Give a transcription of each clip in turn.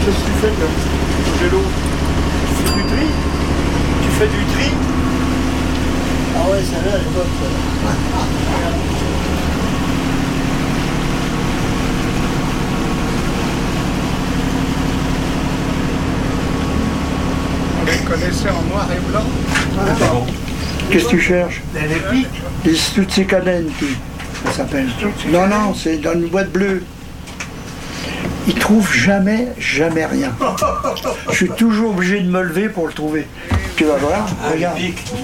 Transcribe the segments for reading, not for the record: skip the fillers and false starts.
Qu'est-ce que tu fais là, au vélo? Tu fais du tri? Tu fais du tri? Ah ouais, celle-là, elle est bonne, celle-là. On les connaissait en noir et blanc. Bon. Qu'est-ce que tu cherches? Les pics. Les Stutzikanen, ça s'appelle. Non, non, c'est dans une boîte bleue. Ils trouvent jamais rien. Je suis toujours obligé de me lever pour le trouver. Tu vas voir, regarde.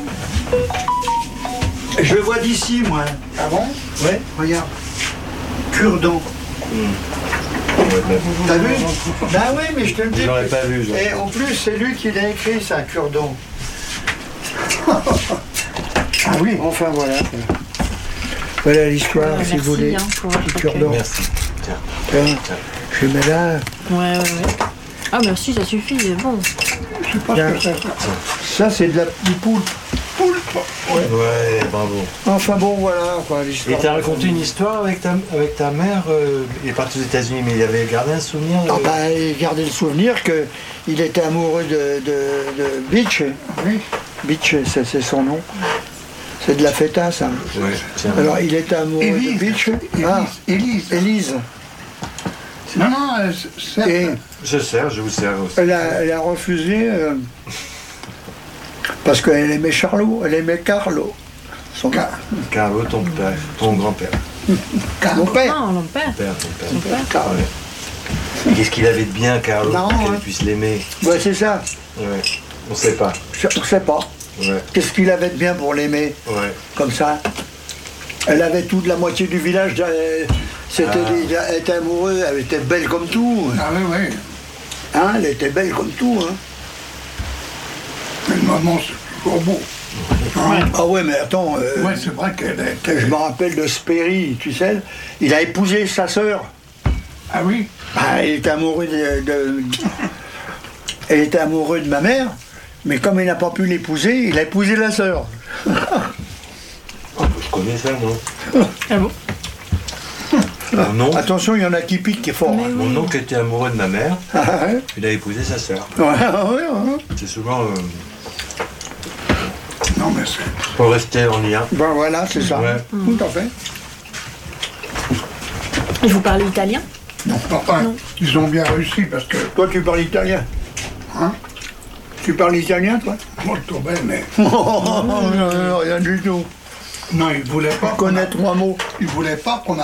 Je le vois d'ici, moi. Ah bon? Ouais, regarde. Cure-dent. T'as vu? Ben oui, mais je te le dis. Je l'aurais pas vu. Et en plus, c'est lui qui l'a écrit, ça, cure-dent. Ah oui, enfin voilà. Voilà l'histoire, si vous voulez. Pour votre Du accueil. cure-dent. Merci. Tiens, je mets là. Ouais. Ah merci, ça suffit, c'est bon. Je sais pas Tiens. ce que c'est. Ça, c'est de la du poulpe. Ouais, bravo. Enfin bon, voilà, quoi, Et l'histoire. t'as raconté une histoire avec ta mère. Il est parti aux États-Unis, mais il avait gardé un souvenir. Ah bah, il gardait le souvenir qu'il était amoureux de Beach. Oui. Beach, c'est son nom. C'est de la feta, ça. Ouais, tiens. Alors, il était amoureux Élise. de Beach. Ah, Élise. Élise. Non, non, c'est... Et Je vous sers aussi. elle a refusé parce qu'elle aimait Charlot, elle aimait Carlo. Son Carlo, ton père, ton grand-père. Mon père. Non, mon père. Ton père. Carlo. Ouais. Et qu'est-ce qu'il avait de bien, Carlo, Non, pour qu'elle hein. puisse l'aimer? Ouais, c'est ça. Ouais. On sait pas. On ne sait pas. Ouais. Qu'est-ce qu'il avait de bien pour l'aimer, Ouais. comme ça? Elle avait tout de la moitié du village. Elle était amoureuse, elle était belle comme tout. Ah oui, oui. Hein, elle était belle comme tout. Hein. Mais le maman, c'est toujours beau. Ah ouais, mais attends, Ouais, c'est vrai qu'elle est... je me rappelle de Sperry, tu sais, il a épousé sa sœur. Ah oui? Ah, il était amoureux elle était amoureux de ma mère, mais comme il n'a pas pu l'épouser, il a épousé la sœur. Je connais ça, non? Ah bon? Mon oncle, Attention, il y en a qui piquent, qui est fort. Mais hein. oui. mon oncle était amoureux de ma mère. Ah, ouais. Il a épousé sa sœur. Ouais, ouais, ouais. C'est souvent Non, mais c'est... pour rester en lien. Ben voilà, c'est ça. Ouais. Tout à fait. Et vous parlez italien? Enfin, ils ont bien réussi parce que... Toi, tu parles italien. Hein? Tu parles italien, toi? Molto bene. Non, rien du tout. Non, ils voulaient pas... Connais 3 mots. Ils voulaient pas qu'on